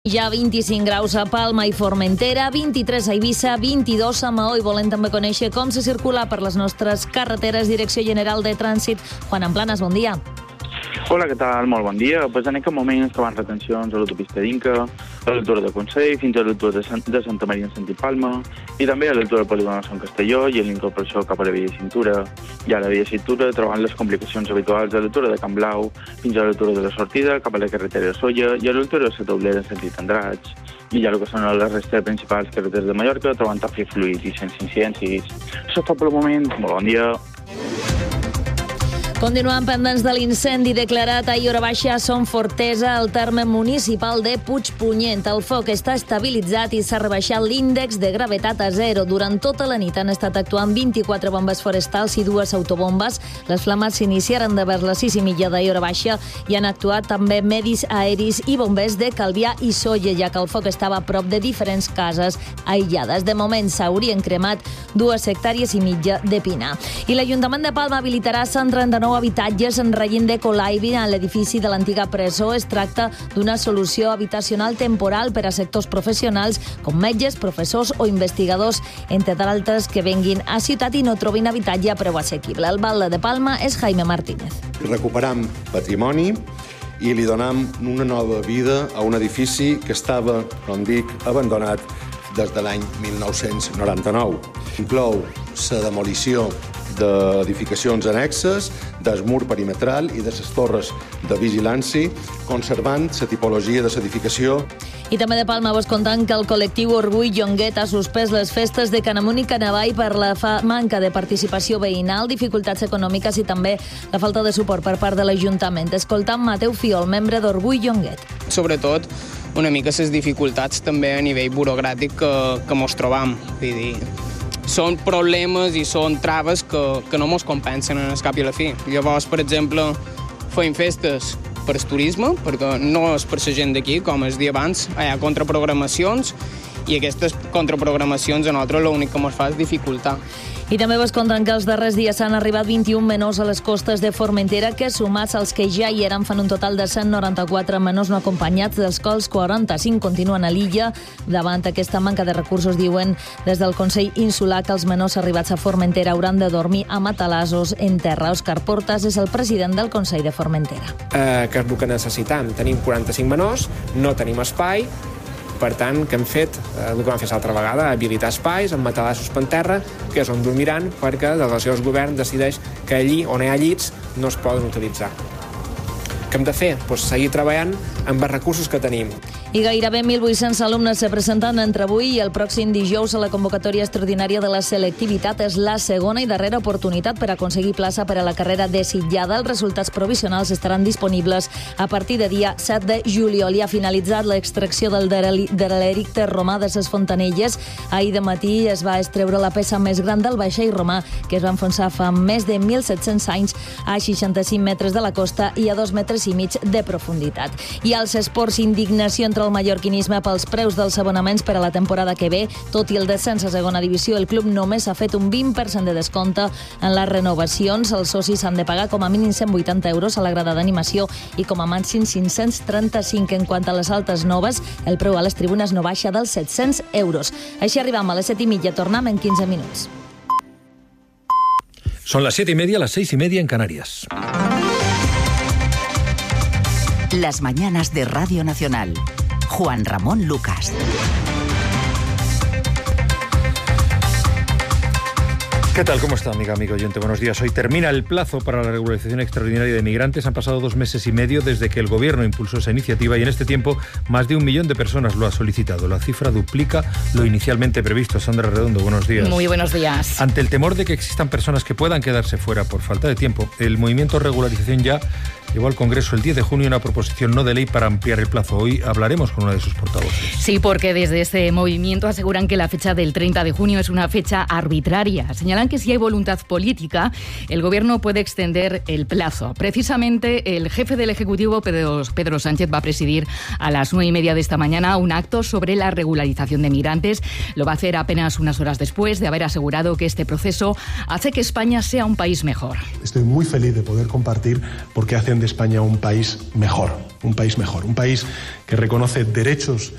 Ja 25 graus a Palma i Formentera, 23 a Eivissa, 22 a Maó, i volem també conèixer com se circula per les nostres carreteres. Direcció General de Trànsit, Juan Amplanas, bon dia. Hola, què tal? Molt bon dia. Pues en aquest moment ens trobem retencions a l'autopista d'Inca, a l'altura de Consell, fins a l'altura de Santa Maria en sentit Palma, i també a l'altura del polígon de Sant Castelló i a l'incorporació cap a la via Cintura. I a la via Cintura trobant les complicacions habituals a l'altura de Can Blau, fins a l'altura de la sortida cap a la carretera de Solla i a l'altura de la Taulera en sentit Andratx. I ja el que són les restes principals carreteres de Mallorca trobant tràfic fluid i sense incidències. Això és tot pel moment. Molt bon dia. Continuem pendents de l'incendi declarat ahir hora baixa a Son Fortesa, al terme municipal de Puigpunyent. El foc està estabilitzat i s'ha rebaixat l'índex de gravetat a 0. Durant tota la nit han estat actuant 24 bombes forestals i 2 autobombes. Les flames s'iniciaren de vers les 6:30 d'ahir hora baixa i han actuat també medis aeris i bombers de Calvià i Solla, ja que el foc estava a prop de diferents cases aïllades. De moment s'haurien cremat 2 hectàrees i mitja de pina. I l'Ajuntament de Palma habilitarà 139 habitatges en règim de Colaibi a l'edifici de l'antiga presó. Es tracta d'una solució habitacional temporal per a sectors professionals com metges, professors o investigadors, entre d'altres que venguin a ciutat i no trobin habitatge a preu assequible. El batlle de Palma és Jaime Martínez. Recuperam patrimoni i li donam una nova vida a un edifici que estava, com dic, abandonat des de l'any 1999. Inclou la demolició d'edificacions annexes, del mur perimetral i de les torres de vigilància, conservant la tipologia de l'edificació. I també de Palma vos contant que el col·lectiu Orgull Llonguet ha suspès les festes de Canamunt i Canavall per la manca de participació veïnal, dificultats econòmiques i també la falta de suport per part de l'Ajuntament. Escoltant Mateu Fiol, membre d'Orgull Llonguet. Sobretot, una mica les dificultats també a nivell burocràtic que mos trobam. Vull dir, són problemes i són traves que no mos compensen en el cap i a la fi. Llavors, per exemple, feim festes per el turisme, perquè no és per la gent d'aquí, com es dia abans, hi ha contraprogramacions i aquestes contraprogramacions a nosaltres l'únic que ens fa és dificultar. I també vos conten que els darrers dies han arribat 21 menors a les costes de Formentera, que sumats als que ja hi eren fan un total de 194 menors no acompanyats, dels quals 45 continuen a l'illa. Davant aquesta manca de recursos, diuen des del Consell Insular que els menors arribats a Formentera hauran de dormir a matalassos en terra. Òscar Portas és el president del Consell de Formentera. Que és el que necessitam. Tenim 45 menors, no tenim espai. Per tant, que hem fet el que vam fer l'altra vegada, habilitar espais amb matalassos per terra, que és on dormiran, perquè delegació del govern decideix que allí on hi ha llits no es poden utilitzar. Què hem de fer? Doncs seguir treballant amb els recursos que tenim. I gairebé 1.800 alumnes se presenten entre avui i el pròxim dijous a la convocatòria extraordinària de la selectivitat. És la segona i darrera oportunitat per aconseguir plaça per a la carrera desitjada. Els resultats provisionals estaran disponibles a partir de dia 7 de juliol. I ha finalitzat l'extracció del derelicte romà de les Fontanelles. Ahir de matí es va extreure la peça més gran del vaixell romà, que es va enfonsar fa més de 1.700 anys a 65 metres de la costa i a 2,5 metres de profunditat. I als esports, indignació entre el mallorquinisme pels preus dels abonaments per a la temporada que ve. Tot i el descens a segona divisió, el club només ha fet un 20% de descompte en les renovacions. Els socis han de pagar com a mínim 180 euros a la grada d'animació i com a màxim 535. En quant a les altes noves, el preu a les tribunes no baixa dels 700 euros. Així arribam a les 7:30. Tornem en 15 minuts. Son las 7:30, las 6:30 en Canarias. Las mañanas de Radio Nacional. Juan Ramón Lucas. ¿Qué tal? ¿Cómo está, amiga oyente? Buenos días. Hoy termina el plazo para la regularización extraordinaria de migrantes. Han pasado 2 meses y medio desde que el Gobierno impulsó esa iniciativa y en este tiempo más de 1 millón de personas lo ha solicitado. La cifra duplica lo inicialmente previsto. Sandra Redondo, buenos días. Muy buenos días. Ante el temor de que existan personas que puedan quedarse fuera por falta de tiempo, el movimiento Regularización Ya llevó al Congreso el 10 de junio una proposición no de ley para ampliar el plazo. Hoy hablaremos con una de sus portavoces. Sí, porque desde este movimiento aseguran que la fecha del 30 de junio es una fecha arbitraria. Señalan Recordarán que si hay voluntad política, el Gobierno puede extender el plazo. Precisamente el jefe del Ejecutivo, Pedro Sánchez, va a presidir a las 9:30 de esta mañana un acto sobre la regularización de migrantes. Lo va a hacer apenas unas horas después de haber asegurado que este proceso hace que España sea un país mejor. Estoy muy feliz de poder compartir porque hacen de España un país mejor, un país que reconoce derechos